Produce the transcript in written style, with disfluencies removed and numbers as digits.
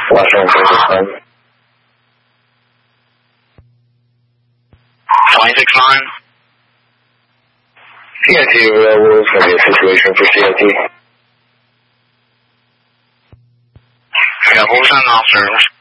Washington 269. CIT, what was going to be a situation for CIT? Yeah, what was that in off service?